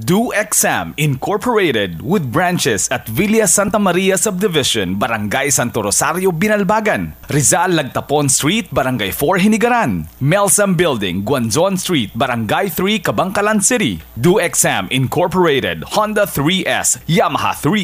DoXam Incorporated with branches at Villa Santa Maria Subdivision, Barangay Santo Rosario, Binalbagan, Rizal Lagtapon Street, Barangay 4, Hinigaran, Melsam Building, Guanzon Street, Barangay 3, Kabangkalan City. DoXam Incorporated, Honda 3S, Yamaha 3